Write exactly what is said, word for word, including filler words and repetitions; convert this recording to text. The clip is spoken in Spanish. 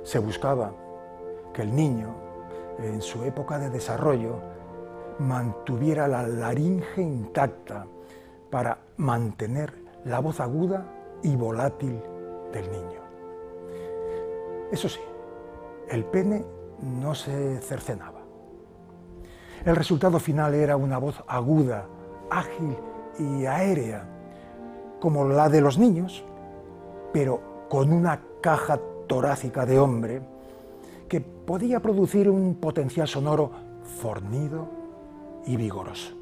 Se buscaba que el niño, en su época de desarrollo, mantuviera la laringe intacta para mantener la voz aguda y volátil del niño. Eso sí, el pene no se cercenaba. El resultado final era una voz aguda, ágil y aérea, como la de los niños, pero con una caja torácica de hombre que podía producir un potencial sonoro fornido y vigoroso.